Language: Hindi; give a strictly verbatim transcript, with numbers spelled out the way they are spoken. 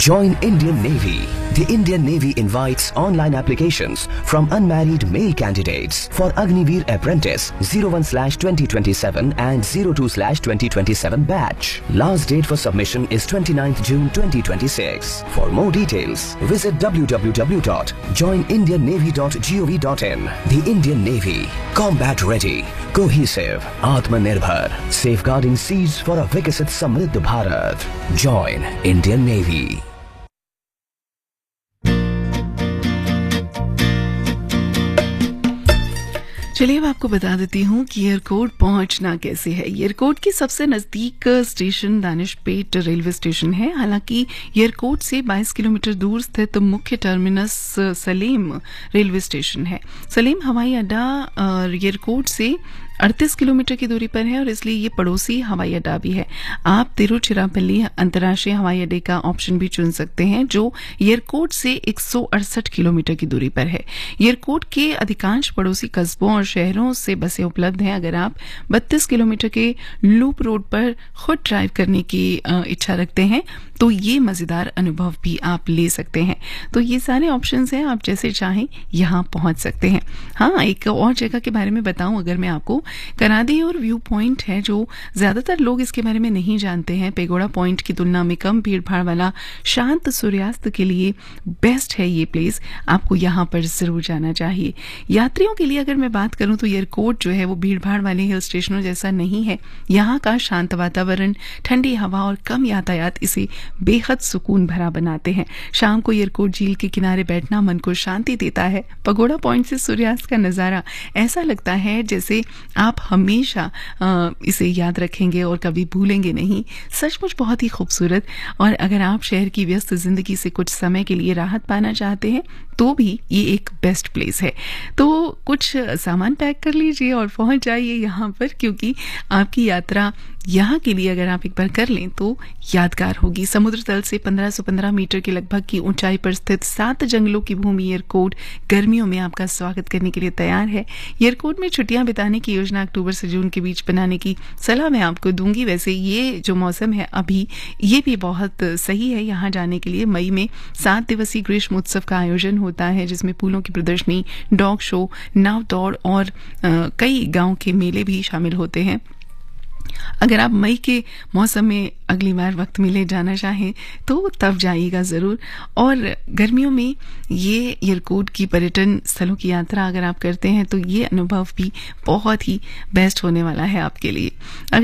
Join Indian Navy. The Indian Navy invites online applications from unmarried male candidates for Agniveer Apprentice zero one slash twenty twenty-seven and zero two slash twenty twenty-seven batch. Last date for submission is twenty-ninth June twenty twenty-six. For more details, visit w w w dot join indian navy dot gov dot in. The Indian Navy. Combat ready, cohesive, Atmanirbhar, safeguarding seas for a Vikasit Samriddh Bharat. Join Indian Navy. चलिए अब आपको बता देती हूँ कि एयरपोर्ट पहुंचना कैसे है। एयरपोर्ट की सबसे नज़दीक स्टेशन दानिशपेट रेलवे स्टेशन है। हालांकि एयरपोर्ट से बाईस किलोमीटर दूर स्थित मुख्य टर्मिनस सलेम रेलवे स्टेशन है। सलेम हवाई अड्डा एयरपोर्ट से अड़तीस किलोमीटर की दूरी पर है और इसलिए ये पड़ोसी हवाई अड्डा भी है। आप तिरुचिरापल्ली अंतर्राष्ट्रीय हवाई अड्डे का ऑप्शन भी चुन सकते हैं जो एयरपोर्ट से एक सौ अड़सठ किलोमीटर की दूरी पर है। एयरपोर्ट के अधिकांश पड़ोसी कस्बों और शहरों से बसें उपलब्ध हैं। अगर आप बत्तीस किलोमीटर के लूप रोड पर खुद ड्राइव करने की इच्छा रखते हैं तो ये मजेदार अनुभव भी आप ले सकते हैं। तो ये सारे ऑप्शंस हैं, आप जैसे चाहें यहाँ पहुंच सकते हैं। हाँ, एक और जगह के बारे में बताऊं अगर मैं आपको, कनाडी और व्यू पॉइंट है जो ज्यादातर लोग इसके बारे में नहीं जानते हैं। पेगोडा पॉइंट की तुलना में कम भीड़ भाड़ वाला शांत सूर्यास्त के लिए बेस्ट है ये प्लेस। आपको यहाँ पर जरूर जाना चाहिए। यात्रियों के लिए अगर मैं बात करूं तो एयरपोर्ट जो है वो भीड़ भाड़ वाले हिल स्टेशनों जैसा नहीं है। यहाँ का शांत वातावरण, ठंडी हवा और कम यातायात इसे बेहद सुकून भरा बनाते हैं। शाम को एयरपोर्ट झील के किनारे बैठना मन को शांति देता है। पगोड़ा पॉइंट से सूर्यास्त का नजारा ऐसा लगता है जैसे आप हमेशा आ, इसे याद रखेंगे और कभी भूलेंगे नहीं। सचमुच बहुत ही खूबसूरत। और अगर आप शहर की व्यस्त जिंदगी से कुछ समय के लिए राहत पाना चाहते हैं तो भी ये एक बेस्ट प्लेस है। तो कुछ सामान पैक कर लीजिए और पहुंच जाइए यहाँ पर, क्योंकि आपकी यात्रा यहाँ के लिए अगर आप एक बार कर लें तो यादगार होगी। समुद्र तल से पंद्रह सौ पंद्रह मीटर के लगभग की ऊंचाई पर स्थित सात जंगलों की भूमि एयरपोर्ट गर्मियों में आपका स्वागत करने के लिए तैयार है। एयरपोर्ट में छुट्टियां बिताने की योजना अक्टूबर से जून के बीच बनाने की सलाह मैं आपको दूंगी। वैसे ये जो मौसम है अभी, ये भी बहुत सही है यहाँ जाने के लिए। मई में सात दिवसीय ग्रीष्म उत्सव का आयोजन होता है जिसमें फूलों की प्रदर्शनी, डॉग शो, नाव दौड़ और आ, कई गांव के मेले भी शामिल होते हैं। अगर आप मई के मौसम में अगली बार वक्त मिले जाना चाहें तो तब जाइएगा जरूर। और गर्मियों में ये एयरपोर्ट की पर्यटन स्थलों की यात्रा अगर आप करते हैं तो ये अनुभव भी बहुत ही बेस्ट होने वाला है आपके लिए। अगर